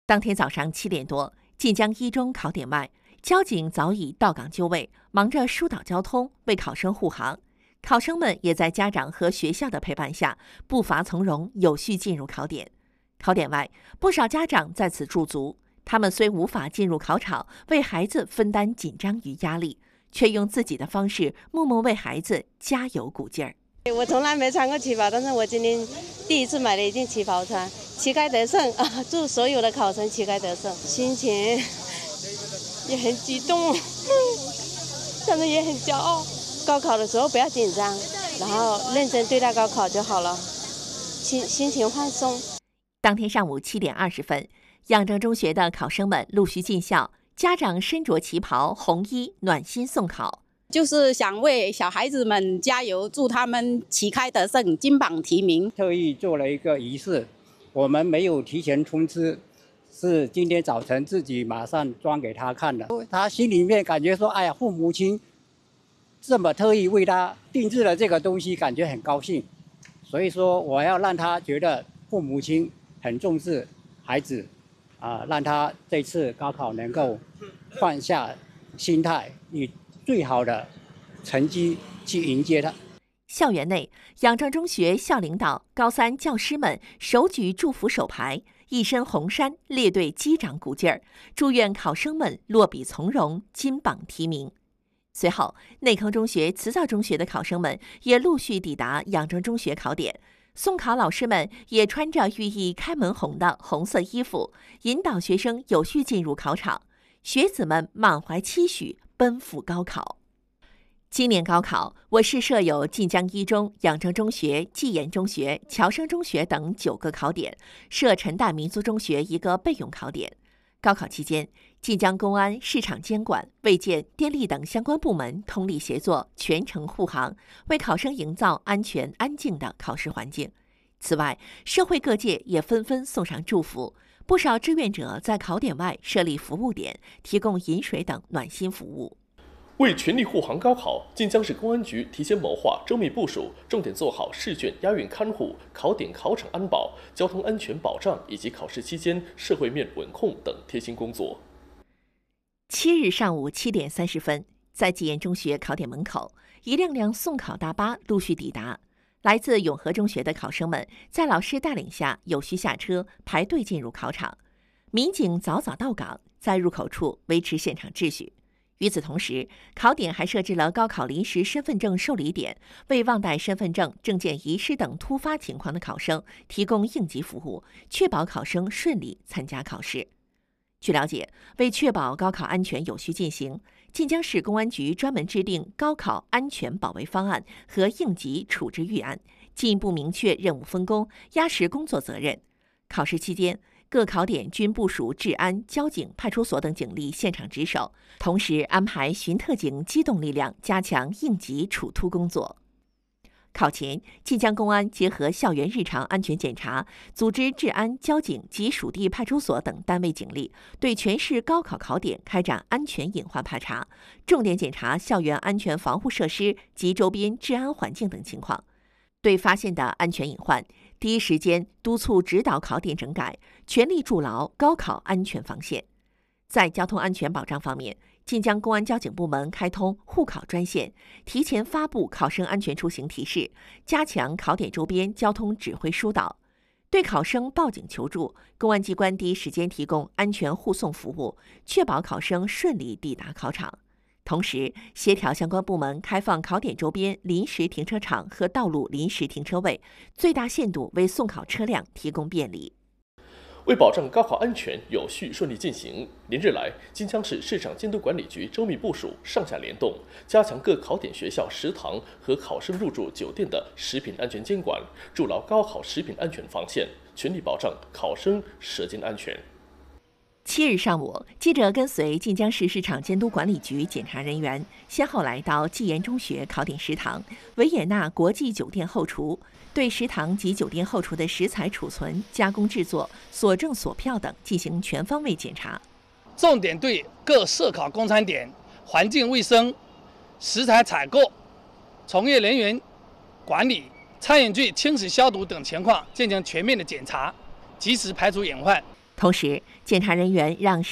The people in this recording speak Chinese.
当天早上7点多，晋江一中考点外，交警早已到岗就位，忙着疏导交通，为考生护航。考生们也在家长和学校的陪伴下，步伐从容，有序进入考点。考点外，不少家长在此驻足，他们虽无法进入考场为孩子分担紧张与压力，却用自己的方式默默为孩子加油鼓劲儿。 我从来没穿过旗袍，但是我今天第一次买了一件旗袍穿，旗开得胜啊！祝所有的考生旗开得胜，心情也很激动，但是也很骄傲。高考的时候不要紧张，然后认真对待高考就好了，心情放松。 当天上午7点20分，仰正中学的考生们陆续进校，家长身着旗袍、红衣，暖心送考。 就是想为小孩子们加油，祝他们旗开得胜，金榜题名。 特意做了一个仪式，我们没有提前通知，是今天早晨自己马上装给他看的。他心里面感觉说，哎呀，父母亲这么特意为他定制了这个东西，感觉很高兴。所以说，我要让他觉得父母亲很重视孩子，让他这次高考能够放下心态，以最好的成绩去迎接他。 校园内，仰正中学校领导、高三教师们手举祝福手牌，一身红衫，列队击掌鼓劲儿，祝愿考生们落笔从容，金榜题名。随后，内坑中学、慈枣中学的考生们也陆续抵达仰正中学考点，送考老师们也穿着寓意开门红的红色衣服，引导学生有序进入考场。学子们满怀期许，奔赴高考。今年高考，我市设有晋江一中、仰正中学、济岩中学、侨生中学等9个考点，设陈大民族中学1个备用考点。高考期间，晋江公安、市场监管、卫健、电力等相关部门通力协作，全程护航，为考生营造安全安静的考试环境。此外，社会各界也纷纷送上祝福，不少志愿者在考点外设立服务点，提供饮水等暖心服务。 为全力护航高考，晋江市公安局提前谋划、周密部署，重点做好试卷押运看护、考点考场安保、交通安全保障以及考试期间社会面稳控等贴心工作。 7日上午7点30分，在济岩中学考点门口，一辆辆送考大巴陆续抵达。来自永和中学的考生们在老师带领下有序下车，排队进入考场。民警早早到岗，在入口处维持现场秩序。与此同时，考点还设置了高考临时身份证受理点，为忘带身份证、证件遗失等突发情况的考生提供应急服务，确保考生顺利参加考试。据了解，为确保高考安全有序进行，晋江市公安局专门制定高考安全保卫方案和应急处置预案，进一步明确任务分工，压实工作责任。考试期间，各考点均部署治安、交警、派出所等警力现场值守，同时安排巡特警机动力量加强应急处突工作。考前，晋江公安结合校园日常安全检查，组织治安、交警及属地派出所等单位警力，对全市高考考点开展安全隐患排查，重点检查校园安全防护设施及周边治安环境等情况。对发现的安全隐患，第一时间督促指导考点整改，全力筑牢高考安全防线。在交通安全保障方面，晋江公安交警部门开通护考专线，提前发布考生安全出行提示，加强考点周边交通指挥疏导。对考生报警求助，公安机关第一时间提供安全护送服务，确保考生顺利抵达考场。同时，协调相关部门开放考点周边临时停车场和道路临时停车位，最大限度为送考车辆提供便利。 为保证高考安全有序顺利进行，连日来，晋江市市场监督管理局周密部署，上下联动，加强各考点学校食堂和考生入住酒店的食品安全监管，筑牢高考食品安全防线，全力保障考生舌尖安全。 7日上午，记者跟随晋江市市场监督管理局检查人员，先后来到济岩中学考点食堂、维也纳国际酒店后厨，对食堂及酒店后厨的食材储存、加工制作、所证所票等进行全方位检查， 重点对各设考供餐点环境卫生、食材采购、从业人员管理、餐饮具清洗消毒等情况进行全面的检查，及时排除隐患。 同时，检查人员让